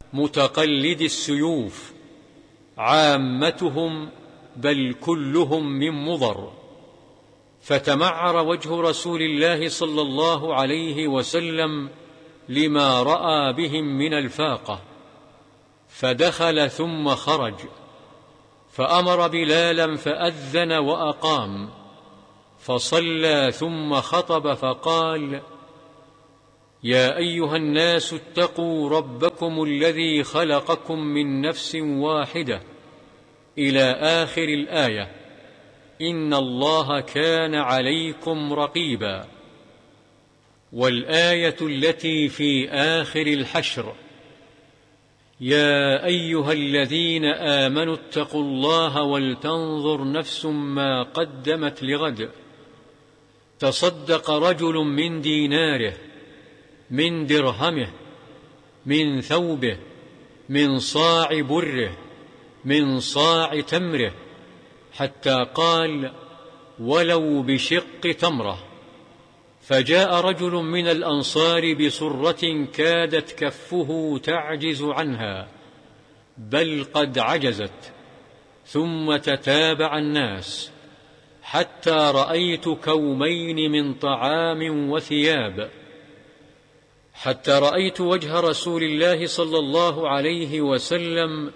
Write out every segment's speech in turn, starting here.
متقلدي السيوف، عامتهم بل كلهم من مضر. فتمعر وجه رسول الله صلى الله عليه وسلم لما رأى بهم من الفاقة، فدخل ثم خرج، فأمر بلالا فأذن وأقام، فصلى ثم خطب فقال: يا أيها الناس اتقوا ربكم الذي خلقكم من نفس واحدة إلى آخر الآية: إن الله كان عليكم رقيبا. والآية التي في آخر الحشر: يا أيها الذين آمنوا اتقوا الله ولتنظر نفس ما قدمت لغد. تصدق رجل من ديناره، من درهمه، من ثوبه، من صاع بره، من صاع تمره، حتى قال: ولو بشق تمرة. فجاء رجل من الأنصار بصرة كادت كفه تعجز عنها، بل قد عجزت، ثم تتابع الناس حتى رأيت كومين من طعام وثياب، حتى رأيت وجه رسول الله صلى الله عليه وسلم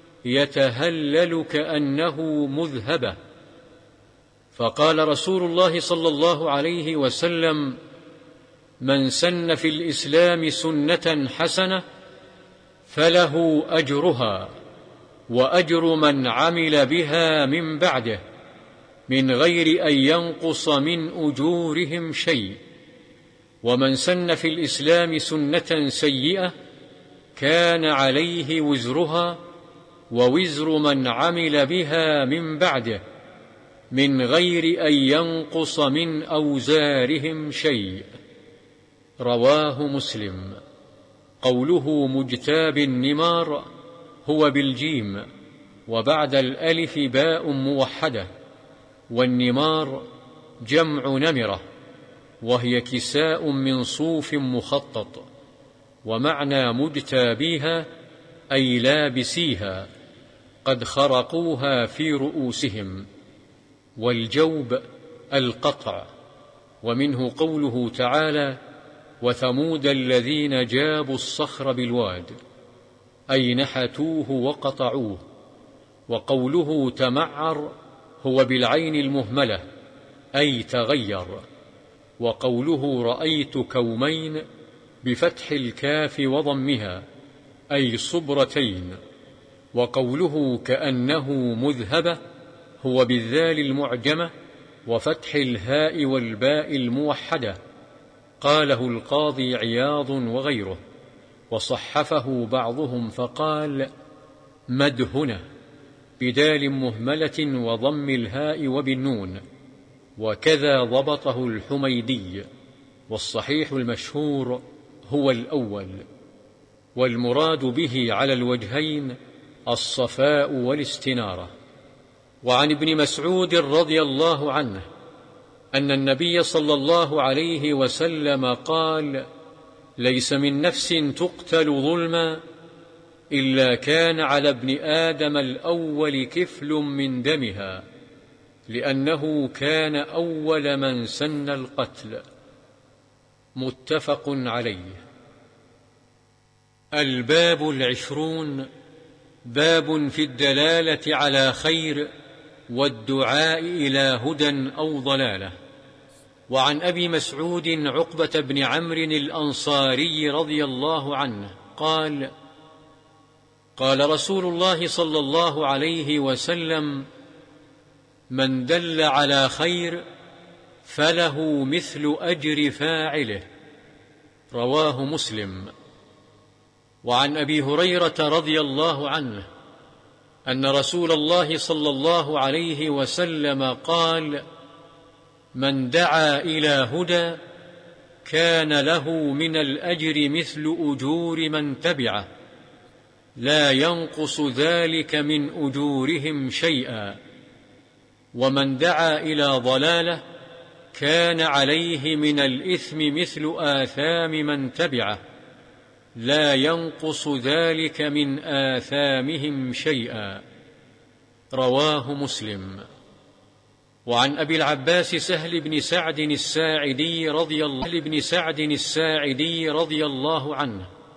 يتهلل كأنه مذهبة. فقال رسول الله صلى الله عليه وسلم: من سن في الإسلام سنة حسنة فله أجرها وأجر من عمل بها من بعده، من غير أن ينقص من أجورهم شيء. ومن سن في الإسلام سنة سيئة كان عليه وزرها ووزر من عمل بها من بعده، من غير أن ينقص من أوزارهم شيء. رواه مسلم. قوله مجتاب النمار هو بالجيم، وبعد الألف باء موحدة، والنمار جمع نمرة، وهي كساء من صوف مخطط. ومعنى مجتابيها أي لابسيها، قد خرقوها في رؤوسهم. والجوب القطع. ومنه قوله تعالى: وثمود الذين جابوا الصخر بالواد، أي نحتوه وقطعوه. وقوله تمعر هو بالعين المهملة، أي تغير. وقوله رأيت كومين بفتح الكاف وضمها، أي صبرتين. وقوله كأنه مذهبة هو بالذال المعجمة وفتح الهاء والباء الموحدة. قاله القاضي عياض وغيره، وصحفه بعضهم فقال: مدهنة بدال مهملة وضم الهاء وبالنون. وكذا ضبطه الحميدي، والصحيح المشهور هو الأول. والمراد به على الوجهين الصفاء والاستنارة. وعن ابن مسعود رضي الله عنه أن النبي صلى الله عليه وسلم قال: ليس من نفس تقتل ظلما إلا كان على ابن آدم الأول كفل من دمها، لأنه كان أول من سن القتل. متفق عليه. الباب 20. باب في الدلالة على خير والدعاء إلى هدى أو ضلالة. وعن أبي مسعود عقبة بن عمرو الأنصاري رضي الله عنه قال: قال رسول الله صلى الله عليه وسلم: من دل على خير فله مثل أجر فاعله. رواه مسلم. وعن أبي هريرة رضي الله عنه أن رسول الله صلى الله عليه وسلم قال: من دعا إلى هدى كان له من الأجر مثل أجور من تبعه، لا ينقص ذلك من أجورهم شيئا. ومن دعا إلى ضلالة كان عليه من الإثم مثل آثام من تبعه، لا ينقص ذلك من آثامهم شيئا. رواه مسلم. وعن أبي العباس سهل بن سعد الساعدي رضي الله عنه